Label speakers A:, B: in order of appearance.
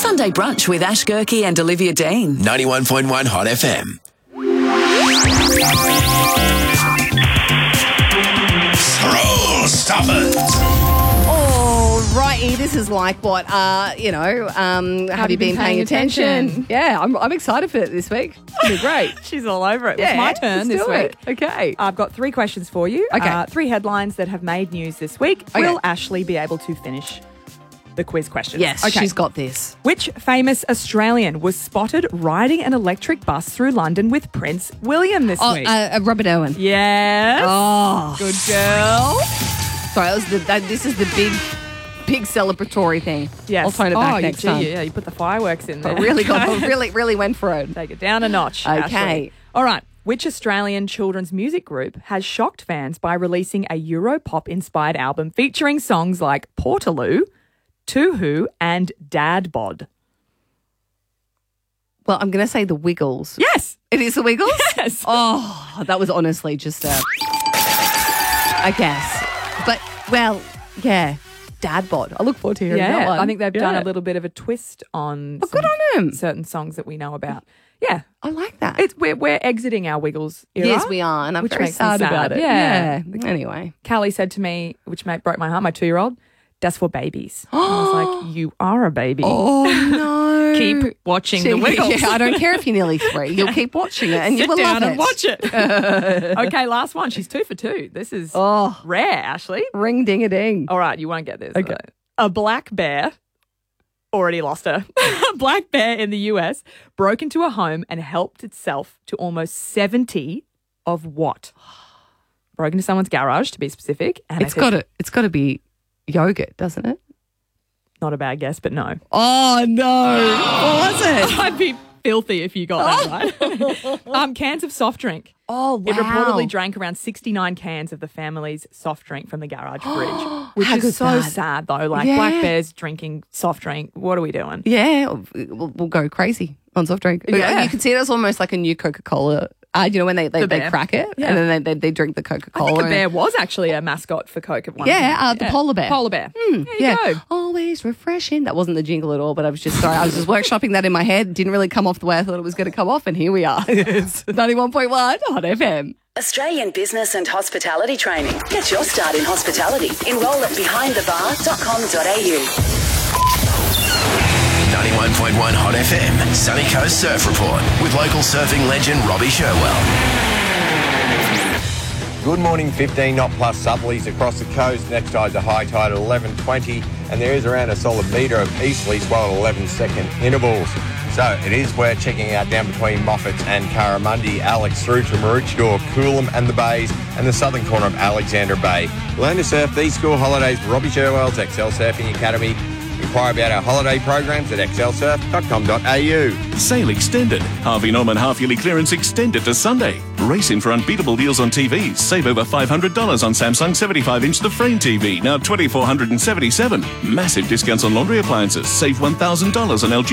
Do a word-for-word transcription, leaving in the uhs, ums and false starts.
A: Sunday Brunch with Ash Gerke and Olivia Dean.
B: ninety-one point one Hot F M. Thrill Stuffers.
C: Oh, righty. This is like what, uh, you know, um, have, have you been, been paying, paying attention? attention? Yeah, I'm, I'm excited for it this week. It'll be great.
D: She's all over it.
C: Yeah,
D: it's my turn this week.
C: It. Okay.
D: I've got three questions for you.
C: Okay.
D: Uh, three headlines that have made news this week.
C: Okay.
D: Will Ashley be able to finish the quiz questions?
C: Yes,
D: okay.
C: She's got this.
D: Which famous Australian was spotted riding an electric bus through London with Prince William this
C: Oh,
D: week?
C: uh, uh, Robert Owen.
D: Yes.
C: Oh.
D: Good girl.
C: Sorry, that was the, that, this is the big, big celebratory thing.
D: Yes.
C: I'll tone it back
D: oh,
C: next
D: you,
C: time.
D: Yeah, you put the fireworks in there.
C: I really got, really, really went for it.
D: Take it down a notch.
C: Okay.
D: Ashley. All right. Which Australian children's music group has shocked fans by releasing a Europop-inspired album featuring songs like Portaloo, Toohoo and Dad Bod?
C: Well, I'm going to say the Wiggles.
D: Yes.
C: It is the Wiggles?
D: Yes.
C: Oh, that was honestly just a... I guess. But, well, yeah, Dad Bod. I look forward to hearing that
D: Yeah,
C: one.
D: I think they've
C: Yeah.
D: done a little bit of a twist on
C: Oh, good on 'em.
D: certain songs that we know about. Yeah.
C: I like that.
D: It's we're, we're exiting our Wiggles era.
C: Yes, we are, and I'm
D: which
C: very
D: makes me
C: sad,
D: sad.
C: about it.
D: Yeah.
C: Yeah. Anyway.
D: Callie said to me, which made, broke my heart, my two-year-old, that's for babies. And I was like, you are a baby.
C: Oh, no.
D: Keep watching the Wiggles.
C: Yeah, I don't care if you're nearly three. You'll keep watching it and you
D: Sit
C: will
D: down
C: love
D: and
C: it.
D: watch it. Okay, last one. She's two for two. This is
C: Oh,
D: rare, Ashley.
C: ring ding a ding.
D: All right, you won't get this.
C: Okay.
D: A black bear, already lost her. A black bear in the U S broke into a home and helped itself to almost seventy of what? Broke into someone's garage, to be specific. And
C: It's got to, it's got to be yogurt, doesn't it?
D: Not a bad guess, but no.
C: Oh, no. What was it?
D: I'd be filthy if you got that right. um, cans of soft drink.
C: Oh, wow.
D: It reportedly drank around sixty-nine cans of the family's soft drink from the garage fridge, which
C: How
D: is
C: good's
D: so
C: that?
D: sad, though. Like,
C: Yeah.
D: black bears drinking soft drink. What are we doing?
C: Yeah, we'll, we'll go crazy on soft drink.
D: Yeah.
C: You can see it as almost like a new Coca-Cola. Uh, you know, when they, they,
D: The
C: they
D: bear.
C: crack it
D: Yeah.
C: and then they, they, they drink the
D: I
C: Coca-Cola.
D: think a
C: and-
D: bear was actually a mascot for Coke at one
C: Yeah,
D: point.
C: uh, the polar bear.
D: Polar bear. there you
C: yeah.
D: go.
C: Always refreshing. That wasn't the jingle at all, but I was just sorry. I was just workshopping that in my head. Didn't really come off the way I thought it was going to come off, and here we are. It's ninety-one point one Hot F M.
A: Australian Business and Hospitality Training. Get your start in hospitality. Enrol at behind the bar dot com dot a u.
B: ninety-one point one Hot F M. Sunny Coast Surf Report with local surfing legend Robbie Sherwell.
E: Good morning, fifteen knot plus southerlies across the coast. Next tide's a high tide at eleven twenty, and there is around a solid metre of easterlies while at eleven second intervals. So it is worth checking out down between Moffats and Curramundi, Alex through to Maroochydore, Coolum and the Bays, and the southern corner of Alexandra Bay. Learn to surf these school holidays with Robbie Sherwell's Excel Surfing Academy. Inquire about our holiday programs at excel surf dot com dot a u.
F: Sale extended. Harvey Norman half-yearly clearance extended to Sunday. Race in for unbeatable deals on T Vs. Save over five hundred dollars on Samsung seventy-five inch The Frame T V, now two thousand four hundred seventy-seven dollars. Massive discounts on laundry appliances. Save one thousand dollars on L G